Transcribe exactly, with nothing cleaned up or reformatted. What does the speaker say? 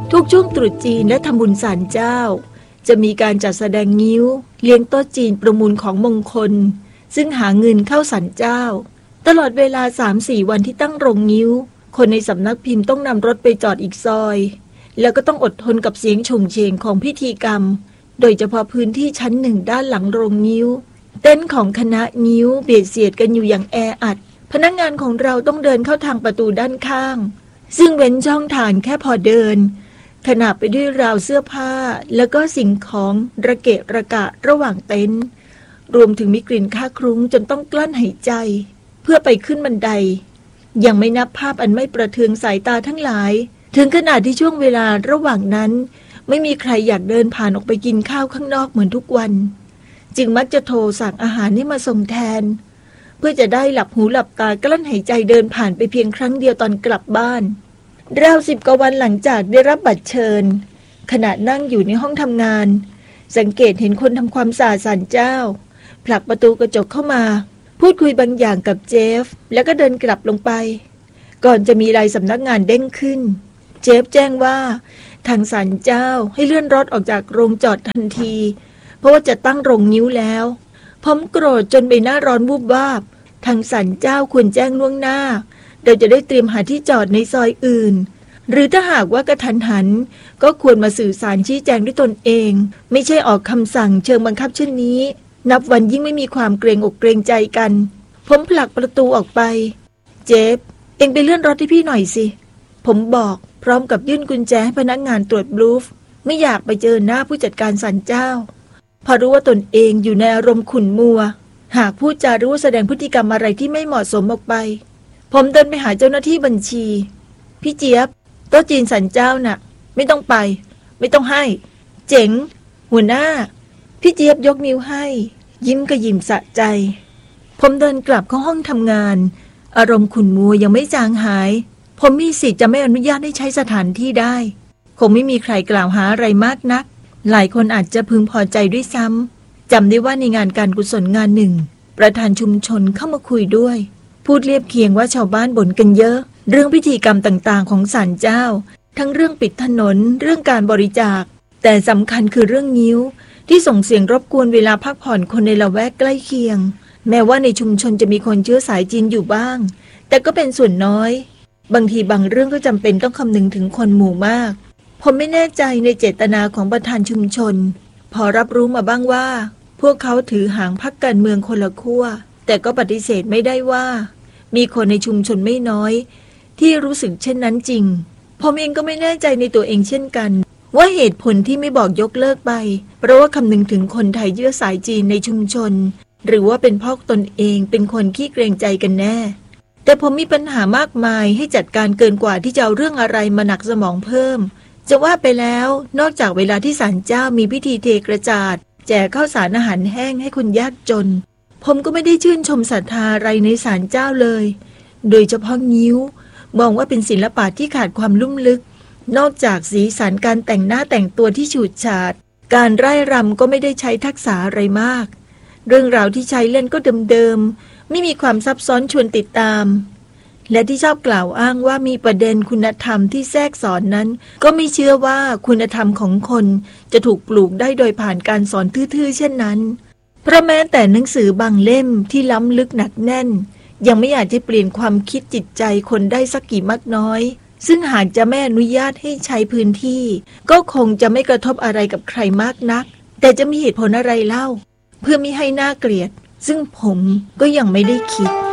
ทุกช่วงตรุษจีนและทำบุญศาลเจ้าจะมีการจัดแสดงงิ้วเลี้ยงโต๊ะจีนประมูลของมงคลซึ่งหาเงินเข้าศาลเจ้าตลอดเวลา สามถึงสี่ วันที่ตั้งโรงงิ้วคนในสำนักพิมพ์ต้องนำรถไปจอดอีกซอยแล้วก็ต้องอดทนกับเสียงโฉงเฉงของพิธีกรรมโดยเฉพาะพื้นที่ชั้นหนึ่งด้านหลังโรงงิ้วเต็นท์ของคณะงิ้วเบียดเสียดกันอยู่อย่างแออัดพนักงานของเราต้องเดินเข้าทางประตูด้านข้างซึ่งเว้นช่องทางแค่พอเดินขนาบไปด้วยราวเสื้อผ้าแล้วก็สิ่งของระเกะระกะระหว่างเต็นท์รวมถึงมีกลิ่นคละคลุ้งจนต้องกลั้นหายใจเพื่อไปขึ้นบันไดยังไม่นับภาพอันไม่ประเทืองสายตาทั้งหลายถึงขนาดที่ช่วงเวลาระหว่างนั้นไม่มีใครอยากเดินผ่านออกไปกินข้าวข้างนอกเหมือนทุกวันจึงมักจะโทรสั่งอาหารให้มาส่งแทนเพื่อจะได้หลับหูหลับตากลั้นหายใจเดินผ่านไปเพียงครั้งเดียวตอนกลับบ้านราวสิบกว่าวันหลังจากได้รับบัตรเชิญขณะนั่งอยู่ในห้องทำงานสังเกตเห็นคนทำความสะอาดศาลเจ้าผลักประตูกระจกเข้ามาพูดคุยบางอย่างกับเจฟแล้วก็เดินกลับลงไปก่อนจะมีรายสำนักงานเด้งขึ้นเจฟแจ้งว่าทางศาลเจ้าให้เลื่อนรถออกจากโรงจอดทันทีเพราะว่าจะตั้งโรงงิ้วแล้วผมโกรธจนใบหน้าร้อนวูบวาบทางศาลเจ้าควรแจ้งล่วงหน้าเราจะได้เตรียมหาที่จอดในซอยอื่นหรือถ้าหากว่ากระทันหันก็ควรมาสื่อสารชี้แจงด้วยตนเองไม่ใช่ออกคำสั่งเชิงบังคับเช่นนี้นับวันยิ่งไม่มีความเกรงอกเกรงใจกันผมผลักประตูออกไปเจฟเอ็งไปเลื่อนรถให้พี่หน่อยสิผมบอกพร้อมกับยื่นกุญแจให้พนักงานตรวจบลูฟไม่อยากไปเจอหน้าผู้จัดการศาลเจ้าพอรู้ว่าตนเองอยู่ในอารมณ์ขุ่นมัวหากพูดจาหรือแสดงพฤติกรรมอะไรที่ไม่เหมาะสมออกไปผมเดินไปหาเจ้าหน้าที่บัญชีพี่เจี๊ยบโต๊ะจีนศาลเจ้าน่ะไม่ต้องไปไม่ต้องให้เจ๋งหัวหน้าพี่เจี๊ยบยกนิ้วให้ยิ้มกระยิมสะใจผมเดินกลับเข้าห้องทำงานอารมณ์ขุ่นมัวยังไม่จางหายผมมีสิทธิ์จะไม่อนุญาตให้ใช้สถานที่ได้คงไม่มีใครกล่าวหาอะไรมากนักหลายคนอาจจะพึงพอใจด้วยซ้ำจำได้ว่าในงานการกุศลงานหนึ่งประธานชุมชนเข้ามาคุยด้วยพูดเรียบเคียงว่าชาวบ้านบ่นกันเยอะเรื่องพิธีกรรมต่างๆของศาลเจ้าทั้งเรื่องปิดถนนเรื่องการบริจาคแต่สำคัญคือเรื่องงิ้วที่ส่งเสียงรบกวนเวลาพักผ่อนคนในละแวกใกล้เคียงแม้ว่าในชุมชนจะมีคนเชื้อสายจีนอยู่บ้างแต่ก็เป็นส่วนน้อยบางทีบางเรื่องก็จำเป็นต้องคำนึงถึงคนหมู่มากผมไม่แน่ใจในเจตนาของประธานชุมชนพอรับรู้มาบ้างว่าพวกเขาถือหางพรรคการเมืองคนละขั้วแต่ก็ปฏิเสธไม่ได้ว่ามีคนในชุมชนไม่น้อยที่รู้สึกเช่นนั้นจริงผมเองก็ไม่แน่ใจในตัวเองเช่นกันว่าเหตุผลที่ไม่บอกยกเลิกไปเพราะว่าคำนึงถึงคนไทยเชื้อสายจีนในชุมชนหรือว่าเป็นเพราะตนเองเป็นคนขี้เกรงใจกันแน่แต่ผมมีปัญหามากมายให้จัดการเกินกว่าที่จะเอาเรื่องอะไรมาหนักสมองเพิ่มจะว่าไปแล้วนอกจากเวลาที่ศาลเจ้ามีพิธีเทกระจาดแจกข้าวสารอาหารแห้งให้คนยากจนผมก็ไม่ได้ชื่นชมศรัทธาอะไรในศาลเจ้าเลยโดยเฉพาะงิ้วมองว่าเป็นศิลปะที่ขาดความลุ่มลึกนอกจากสีสันการแต่งหน้าแต่งตัวที่ฉูดฉาดการร่ายรำก็ไม่ได้ใช้ทักษะอะไรมากเรื่องราวที่ใช้เล่นก็เดิมๆไม่มีความซับซ้อนชวนติดตามและที่ชอบกล่าวอ้างว่ามีประเด็นคุณธรรมที่แทรกสอนนั้นก็ไม่เชื่อว่าคุณธรรมของคนจะถูกปลูกได้โดยผ่านการสอนทื่อๆเช่นนั้นเพราะแม้แต่หนังสือบางเล่มที่ล้ำลึกหนักแน่นยังไม่อาจจะเปลี่ยนความคิดจิตใจคนได้สักกี่มากน้อยซึ่งหากจะไม่อนุญาตให้ใช้พื้นที่ก็คงจะไม่กระทบอะไรกับใครมากนักแต่จะมีเหตุผลอะไรเล่าเพื่อมิให้น่าเกลียดซึ่งผมก็ยังไม่ได้คิด